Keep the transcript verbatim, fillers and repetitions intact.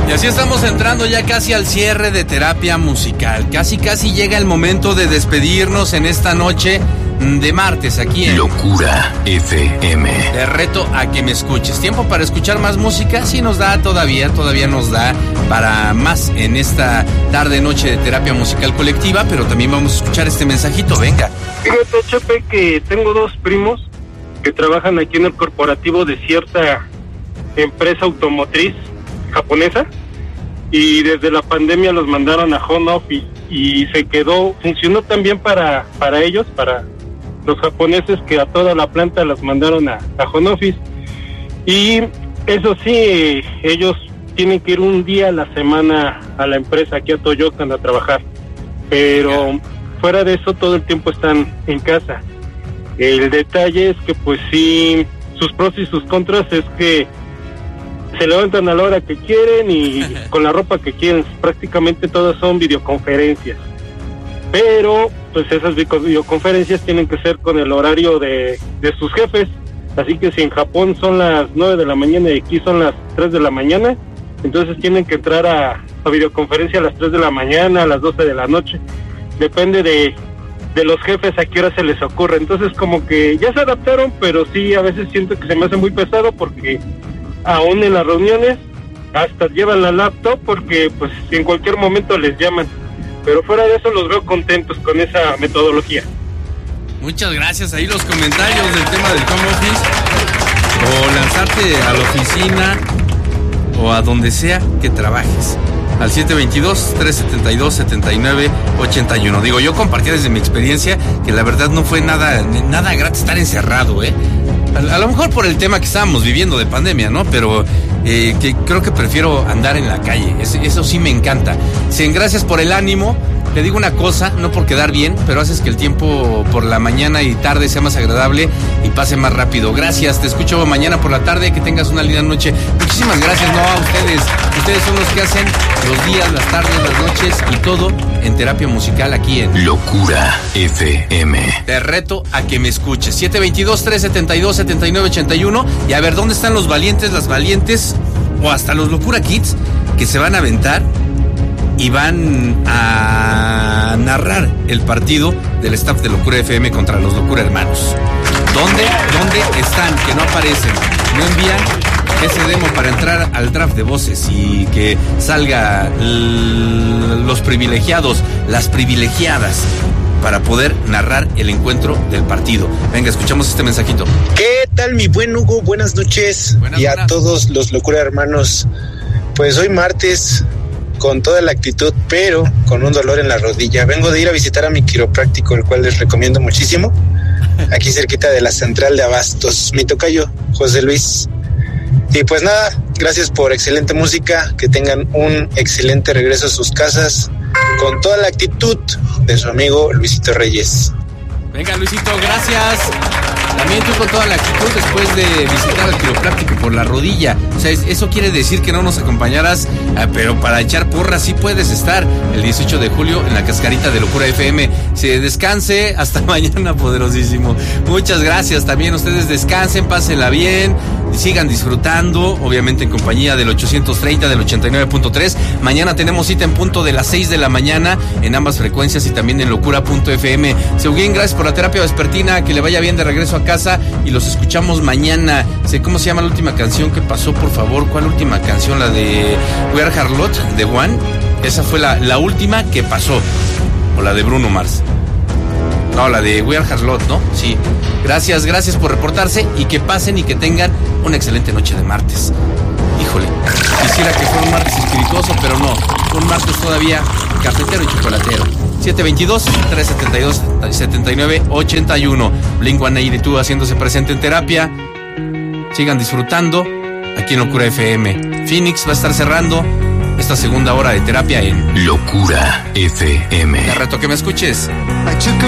Y así estamos entrando ya casi al cierre de Terapia Musical. Casi casi llega el momento de despedirnos en esta noche de martes aquí en Locura F M. Te reto a que me escuches. ¿Tiempo para escuchar más música? Sí nos da todavía, todavía nos da para más en esta tarde noche de Terapia Musical Colectiva, pero también vamos a escuchar este mensajito, venga. Fíjate, Chepe, que tengo dos primos que trabajan aquí en el corporativo de cierta empresa automotriz japonesa, y desde la pandemia los mandaron a home office y se quedó, funcionó también para, para ellos, para los japoneses, que a toda la planta los mandaron a, a home office. Y eso sí, ellos tienen que ir un día a la semana a la empresa aquí a Toyocan a trabajar, pero fuera de eso todo el tiempo están en casa. El detalle es que pues sí, sus pros y sus contras es que se levantan a la hora que quieren y con la ropa que quieren. Prácticamente todas son videoconferencias, pero pues esas videoconferencias tienen que ser con el horario de, de sus jefes. Así que si en Japón son las nueve de la mañana y aquí son las tres de la mañana, entonces tienen que entrar a, a videoconferencia a las tres de la mañana, a las doce de la noche. Depende de, de los jefes a qué hora se les ocurre. Entonces como que ya se adaptaron, pero sí a veces siento que se me hace muy pesado, porque aún en las reuniones hasta llevan la laptop, porque pues en cualquier momento les llaman. Pero fuera de eso los veo contentos con esa metodología. Muchas gracias. Ahí los comentarios del tema del home office, o lanzarte a la oficina o a donde sea que trabajes. Al siete veintidós, trescientos setenta y dos, setenta y nueve, ochenta y uno. Digo, yo compartí desde mi experiencia que la verdad no fue nada, nada gratis estar encerrado, ¿eh? A, a lo mejor por el tema que estábamos viviendo de pandemia, ¿no? Pero eh, que creo que prefiero andar en la calle. Eso, eso sí me encanta. Sí, gracias por el ánimo. Te digo una cosa, no por quedar bien, pero haces que el tiempo por la mañana y tarde sea más agradable y pase más rápido. Gracias, te escucho mañana por la tarde, que tengas una linda noche. Muchísimas gracias, no, a ustedes. Ustedes son los que hacen los días, las tardes, las noches y todo en Terapia Musical aquí en Locura F M. Te reto a que me escuches. siete veintidós, trescientos setenta y dos, setenta y nueve, ochenta y uno. Y a ver, ¿dónde están los valientes, las valientes o hasta los Locura Kids que se van a aventar y van a narrar el partido del staff de Locura F M contra los Locura Hermanos? ¿Dónde, dónde están? Que no aparecen, no envían ese demo para entrar al draft de voces y que salga l- los privilegiados, las privilegiadas, para poder narrar el encuentro del partido. Venga, escuchamos este mensajito. ¿Qué tal, mi buen Hugo? Buenas noches. Buenas, y a buenas. Todos los Locura Hermanos. Pues hoy martes, con toda la actitud, pero con un dolor en la rodilla. Vengo de ir a visitar a mi quiropráctico, el cual les recomiendo muchísimo, aquí cerquita de la central de Abastos, mi tocayo, José Luis. Y pues nada, gracias por excelente música, que tengan un excelente regreso a sus casas, con toda la actitud de su amigo Luisito Reyes. Venga, Luisito, gracias. También tú con toda la actitud después de visitar al quiropráctico por la rodilla. O sea, eso quiere decir que no nos acompañarás, pero para echar porras sí puedes estar el dieciocho de julio en la cascarita de Locura F M. Se descanse, hasta mañana, poderosísimo. Muchas gracias también, ustedes descansen, pásenla bien, sigan disfrutando, obviamente en compañía del ochocientos treinta, del ochenta y nueve punto tres. Mañana tenemos cita en punto de las seis de la mañana en ambas frecuencias y también en locura punto f m. Seuguen, gracias por la terapia vespertina, que le vaya bien de regreso a casa y los escuchamos mañana. Sé cómo se llama la última canción que pasó, por favor. ¿Cuál última canción? La de We Are Harlot de Juan. Esa fue la, la última que pasó. O la de Bruno Mars. No, la de We Are Harlot, ¿no? Sí. Gracias, gracias por reportarse y que pasen y que tengan una excelente noche de martes. Híjole, quisiera que fuera un martes espirituoso, pero no. Un martes todavía cafetero y chocolatero. siete veintidós, trescientos setenta y dos, setenta y nueve, ochenta y uno. Blink ciento ochenta y dos haciéndose presente en terapia. Sigan disfrutando aquí en Locura F M. Phoenix va a estar cerrando esta segunda hora de terapia en Locura F M. Te reto que me escuches.